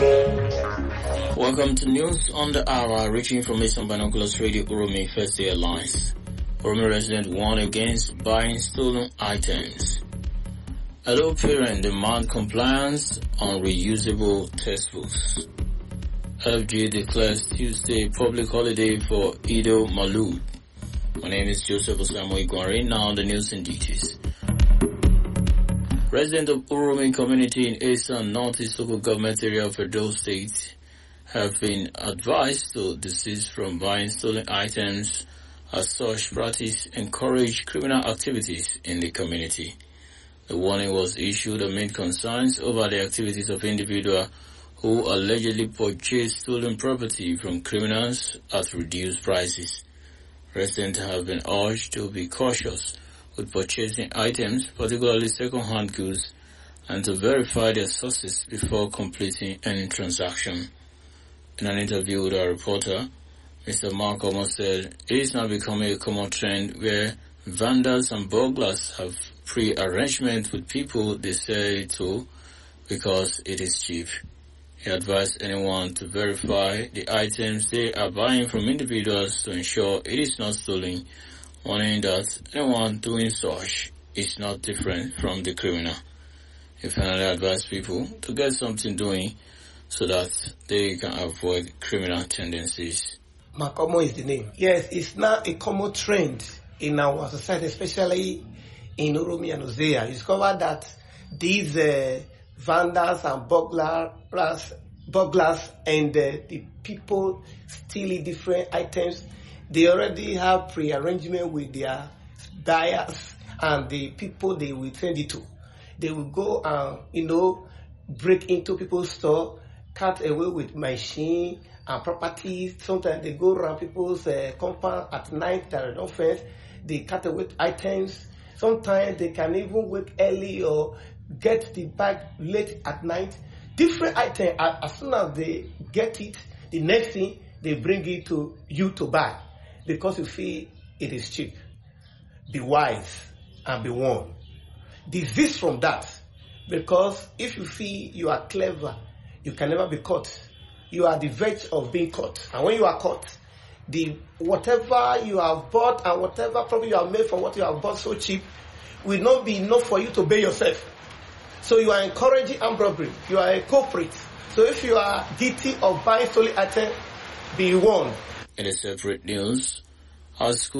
Welcome to News on the Hour, reaching information binoculars Radio Uromi First Day Alliance. Uromi resident warned against buying stolen items. Adult parent demand compliance on reusable textbooks. FG declares Tuesday public holiday for Eid Maulud. My name is Joseph Osamu Igwari. Now the news in details. Residents of Uromi community in Eastern Northeast Local Government Area of Edo State have been advised to desist from buying stolen items, as such practice encourage criminal activities in the community. The warning was issued amid concerns over the activities of individuals who allegedly purchased stolen property from criminals at reduced prices. Residents have been urged to be cautious with purchasing items, particularly second-hand goods, and to verify their sources before completing any transaction. In an interview with a reporter, Mr. Mark almost said it is now becoming a common trend where vandals and burglars have pre-arrangement with people they sell it to because it is cheap. He advised anyone to verify the items they are buying from individuals to ensure it is not stolen, warning that anyone doing such is not different from the criminal. He finally advised people to get something doing so that they can avoid criminal tendencies. Makomo is the name. Yes, it's now a common trend in our society, especially in Uromi and Hosea. You discover that these vandals and burglars and the people stealing different items, they already have pre-arrangement with their buyers and the people they will send it to. They will go and, break into people's store, cut away with machine and properties. Sometimes they go around people's compound at night that are not fenced. They cut away items. Sometimes they can even wake early or get the bag late at night. Different items, as soon as they get it, the next thing they bring it to you to buy because you feel it is cheap. Be wise and be warned. Desist from that, because if you feel you are clever, you can never be caught. You are the verge of being caught. And when you are caught, whatever you have bought and whatever profit you have made from what you have bought so cheap will not be enough for you to pay yourself. So you are encouraging armed robbery. You are a culprit. So if you are guilty of buying stolen items, be warned. In a separate news, our school